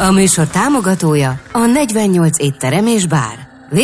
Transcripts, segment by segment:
A műsor támogatója a 48 étterem és bár.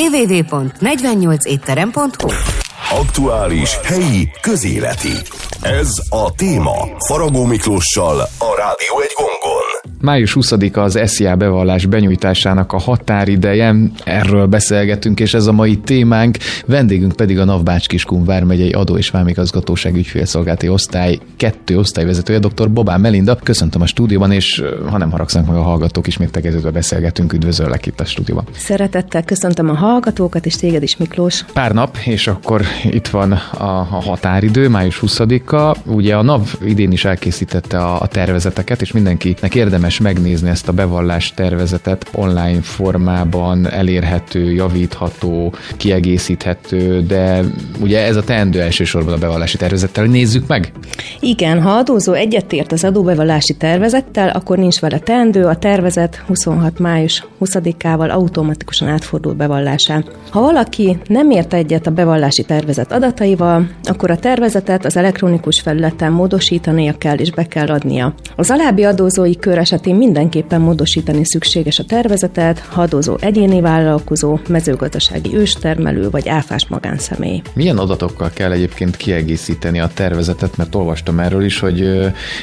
www.48etterem.hu. Aktuális, helyi, közéleti. Ez a téma Faragó Miklóssal a Rádió egy gongon. Május 20-a az SZIA bevallás benyújtásának a határideje, erről beszélgetünk, és ez a mai témánk. Vendégünk pedig a NAV Bács-Kiskun vármegyei adó- és vámigazgatóság ügyfélszolgálati osztály 2 osztályvezetője, dr. Babán Melinda. Köszöntöm a stúdióban, és ha nem haragszanak meg a hallgatók, ismét tegeződve beszélgetünk. Üdvözöllek itt a stúdióban. Szeretettel köszöntöm a hallgatókat, és téged is, Miklós. Pár nap, és akkor itt van a határidő, május 20-a. Ugye a NAV idén is elkészítette a tervezeteket, és mindenkinek érdemes megnézni ezt a bevallás tervezetet online formában, elérhető, javítható, kiegészíthető, de ugye ez a teendő elsősorban a bevallási tervezettel. Nézzük meg! Igen, ha adózó egyetért az adóbevallási tervezettel, akkor nincs vele teendő, a tervezet 26. május 20-ával automatikusan átfordul bevallásá. Ha valaki nem ért egyet a bevallási tervezet adataival, akkor a tervezetet az elektronikus felületen módosítania kell és be kell adnia. Az alábbi adózói kör esetén mindenképpen módosítani szükséges a tervezetet, ha adózó egyéni vállalkozó, mezőgazdasági őstermelő vagy áfás magánszemély. Milyen adatokkal kell egyébként kiegészíteni a tervezetet, mert olvastam erről is, hogy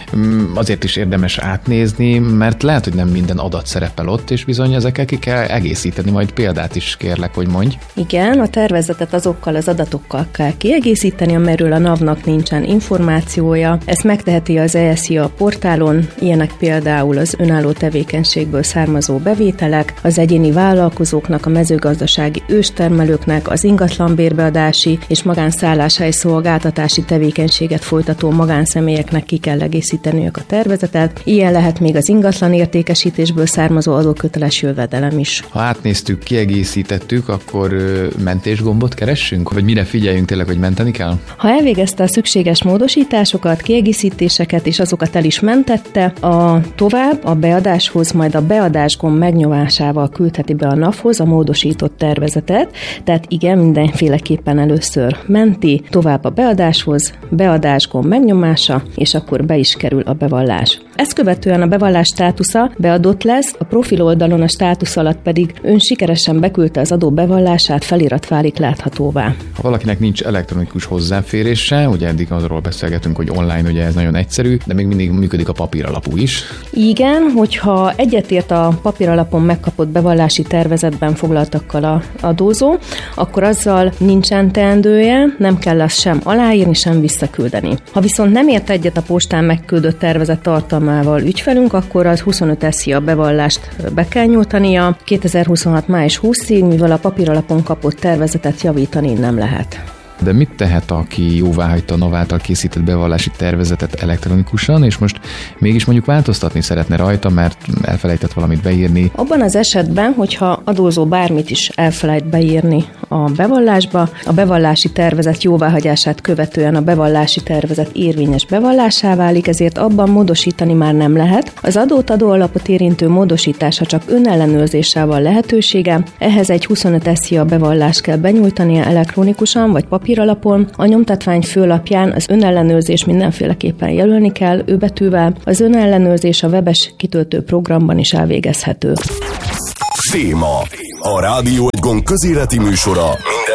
azért is érdemes átnézni, mert lehet, hogy nem minden adat szerepel ott, és bizony ezekkel ki kell egészíteni, majd példát is kérlek, hogy mondj. Igen, a tervezetet azokkal az adatokkal kell kiegészíteni, amiről a NAV-nak nincsen információja. Ezt megteheti az ESZIA portálon, ilyenek például az önálló tevékenységből származó bevételek, az egyéni vállalkozóknak, a mezőgazdasági őstermelőknek, az ingatlanbérbeadási és magánszálláshely szolgáltatási tevékenységet folytató magánszemélyeknek ki kell egészíteniük a tervezetet. Ilyen lehet még az ingatlan értékesítésből származó adóköteles jövedelem is. Ha átnéztük, kiegészítettük, akkor mentésgombot keressünk? Vagy mire figyeljünk tényleg, hogy menteni kell? Ha elvégezte a szükséges módosításokat, kiegészítéseket, és azokat el is mentette, tovább a beadáshoz, majd a beadásgomb megnyomásával küldheti be a NAV-hoz a módosított tervezetet, tehát igen, mindenféleképpen először menti, tovább a beadáshoz, beadásgomb megnyomása, és akkor be is kerül a bevallás. Ezt követően a bevallás státusza beadott lesz, a profil oldalon a státusz alatt pedig ön sikeresen beküldte az adó bevallását, felirat válik láthatóvá. Ha valakinek nincs elektronikus hozzáférése, ugye eddig arról beszélgetünk, hogy online ugye ez nagyon egyszerű, de még mindig működik a papíralapú is. Igen, hogyha egyetért a papíralapon megkapott bevallási tervezetben foglaltakkal a adózó, akkor azzal nincsen teendője, nem kell azt sem aláírni, sem visszaküldeni. Ha viszont nem ért egyet a postán megküldött tervezet tartalmával ügyfelünk, akkor az 25 SZIA bevallást be kell nyújtania 2026. május 20-ig, mivel a papíralapon kapott tervezetet javítani nem lehet. De mit tehet, aki jóváhagyta a NAV által készített bevallási tervezetet elektronikusan, és most mégis mondjuk változtatni szeretne rajta, mert elfelejtett valamit beírni? Abban az esetben, hogyha adózó bármit is elfelejt beírni a bevallásba, a bevallási tervezet jóváhagyását követően a bevallási tervezet érvényes bevallásá válik, ezért abban módosítani már nem lehet. Az adóalapot érintő módosítása csak önellenőrzéssel van lehetősége, ehhez egy 25 SZIA bevallást kell benyújtania elektronikusan vagy papíralapon, a nyomtatvány főlapján az önellenőrzés mindenféleképpen jelölni kell őbetűvel, az önellenőrzés a webes kitöltő programban is elvégezhető. Téma. A Rádió egy gong közéleti műsora minden